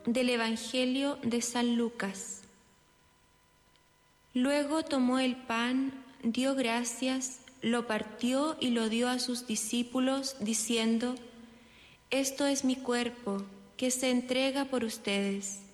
del Evangelio de San Lucas. Luego tomó el pan, dio gracias, lo partió y lo dio a sus discípulos, diciendo: Esto es mi cuerpo, que se entrega por ustedes.